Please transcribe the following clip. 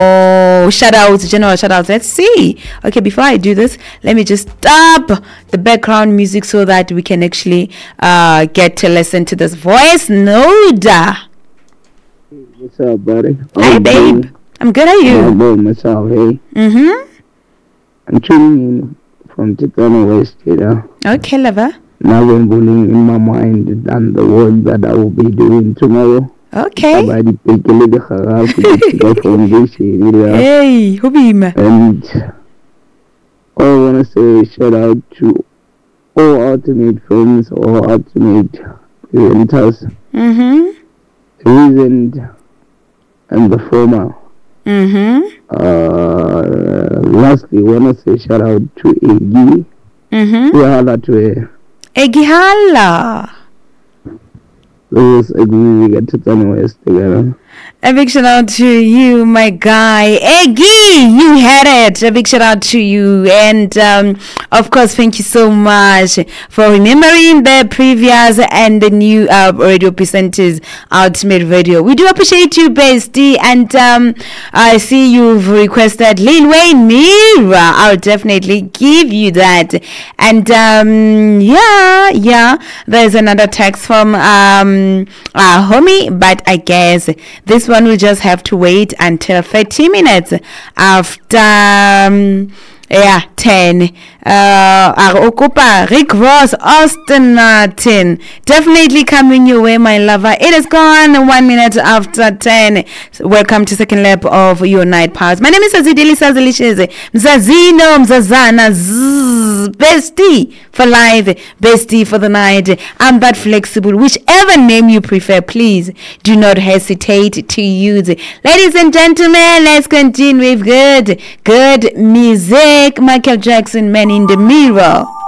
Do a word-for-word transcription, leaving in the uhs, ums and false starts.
Oh, shout outs, general shout outs. Let's see. Okay, before I do this, let me just stop the background music so that we can actually uh get to listen to this voice note. What's up, buddy? Hi, babe. Doing? I'm good. How are you? I'm good myself. Hey. Mm-hmm. I'm tuning in from Tikana West, you know. Okay, lover. Now I'm bullying in my mind and the work that I will be doing tomorrow. Okay. Hey, Hubim. And I want to say shout out to all ultimate friends, all ultimate presenters. Mm-hmm. The recent and the former. Mm-hmm. Uh, lastly, I want to say shout out to Iggy. Mm-hmm. Hala to Iggy Hala. Those agree we get to Tikana West together. A big shout out to you, my guy. Eggy, you had it. A big shout out to you. And, um, of course, thank you so much for remembering the previous and the new uh, radio presenters, Ultimate Radio. We do appreciate you, bestie. And um, I see you've requested Lil Wayne Mira. I'll definitely give you that. And, um, yeah, yeah, there's another text from um, our homie, but I guess this one will just have to wait until thirty minutes after um, yeah ten. Uh, Okopa, Rick Ross, Austin Martin, definitely coming your way, my lover. It is gone one minute after ten. So welcome to second lap of your night powers. My name is Azidili Sazilisheze Mzazino Mzazana Zzz, bestie for life, bestie for the night. I'm that flexible. Whichever name you prefer, please do not hesitate to use it. Ladies and gentlemen, let's continue with good, good music. Michael Jackson, Man in the Mirror.